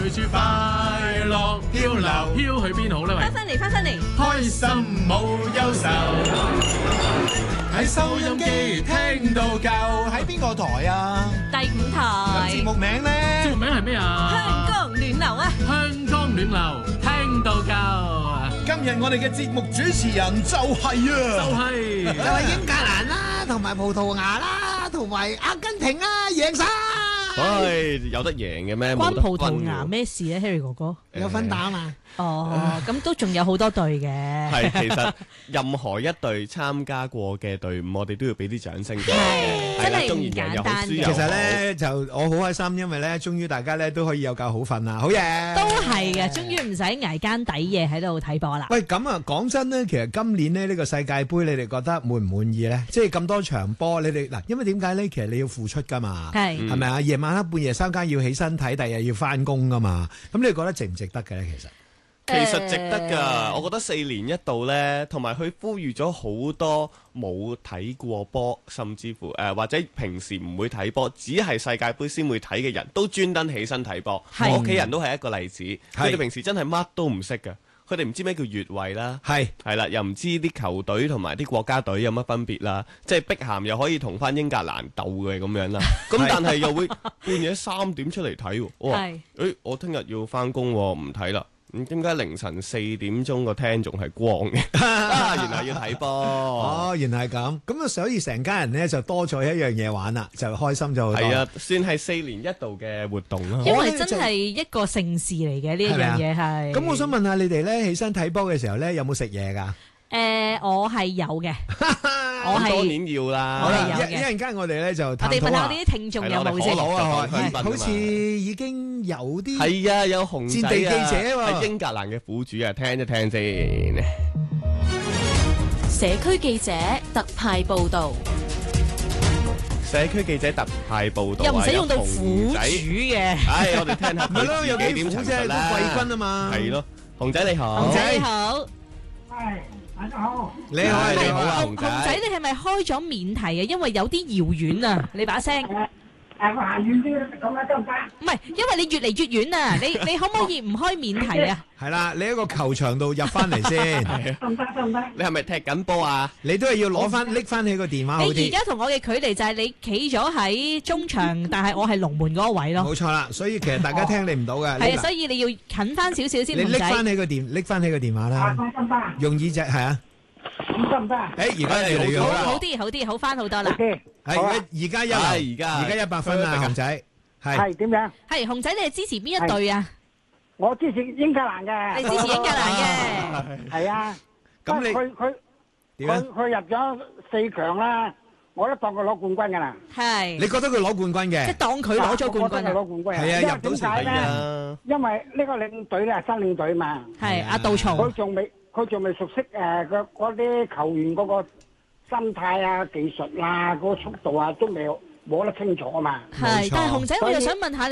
隨住快樂漂流，飄去邊好呢？ 翻嚟，翻嚟， 開心冇憂愁，喺收音機聽到夠。喺邊個台啊？ 第5台。 節目名呢？節目名係咩啊？ 香江暖流啊！ 香江暖流，聽到夠。今日我哋嘅節目主持人就係英格蘭啦，同埋葡萄牙啦，同埋阿根廷啦，贏晒。 唉，有得贏嘅咩？ 關葡萄牙咩事咧 ，Harry 哥哥？ 有分打嘛？ 哦，咁都仲有好多隊嘅。 係，其實任何一隊參加過嘅隊伍，我哋都要俾啲掌聲嘅。 係，真係唔簡單嘅。 其實咧就我好開心，因為咧終於大家咧都可以有覺好瞓啦，好嘢！ 都係嘅，終於唔使捱更抵夜喺度睇波啦。 喂，咁啊講真咧，其實今年咧呢個世界盃，你哋覺得滿唔滿意咧？即係咁多場波，你哋嗱，因為點解咧？其實你要付出噶嘛，係咪啊？夜晚黑半夜三更要起身睇，第日要翻工噶嘛。咁你覺得值唔值得嘅咧？ 其實值得㗎，我覺得4年一度呢，同埋佢呼籲咗好多冇睇過波，甚至乎或者平時唔會睇波，只係世界盃先會睇嘅人都專登起身睇波。我屋企人都係一個例子，佢哋平時真係乜都唔識㗎，佢哋唔知咩叫越位啦，係啦，又唔知啲球隊同埋啲國家隊有乜分別啦，即係碧咸又可以同翻英格蘭鬥嘅咁樣啦，咁但係又會半夜3點出嚟睇喎，我話我聽日要翻工喎，唔睇啦。咁點解凌晨4點鐘個廳仲係光嘅？原來要睇波。 哦，原來係咁。咁啊，所以成家人咧就多咗一樣嘢玩啦，就開心咗好多。 係啊，算係4年一度嘅活動啦。 因為真係一個盛事嚟嘅呢一樣嘢係。 咁我想問下你哋咧，起身睇波嘅時候咧，有冇食嘢㗎？ 我係有嘅。我係當然要啦。 好啦，一陣間我哋咧就我哋問下我哋啲聽眾有冇先。 好似已經有啲係啊，有紅仔啊， 戰地記者喎， 係英格蘭嘅苦主啊，聽一聽先。 社區記者特派報導。 社區記者特派報導， 又唔使用到苦主嘅。 唉，我哋聽下係咯，有幾點陳述啦？季軍啊嘛。 係咯，紅仔你好。 紅仔你好。 係。大家好， 你好，你好啊， 紅仔，你係咪開咗免提啊？因為有啲遙遠啊，你把聲。 我行遠啲咁樣得唔得？ 唔係，因為你越嚟越遠啊！你可唔可以唔開免提啊？ 係啦，你喺個球場度入翻嚟先。 得唔得？得唔得？ 你係咪踢緊波啊？ 你都係要拎翻起個電話好啲。 你而家同我嘅距離就係你企咗喺中場，但係我係龍門嗰個位咯。 冇錯啦，所以其實大家聽你唔到嘅。 係啊，所以你要近翻少少先。 你拎翻起個電話啦。 得唔得？ 用耳仔係啊。 咁得唔得？ 而家你嚟好啲，好翻好多啦。 係而家100分啊，紅仔。 係點樣？ 係紅仔，你係支持邊一隊啊？ 我支持英格蘭嘅。 你支持英格蘭嘅？ 係啊。 咁你佢入咗4強啦，我都當佢攞冠軍㗎啦。 係。 你覺得佢攞冠軍嘅？ 即係當佢攞咗冠軍啊？ 攞冠軍。 係啊，入到點解咧？因為呢個領隊咧係新領隊嘛。 係阿杜曹。 佢仲未熟悉嗰啲球員嗰個心態啊、技術啊、嗰個速度啊，都未摸得清楚啊嘛。 係，但係紅仔，我又想問下你。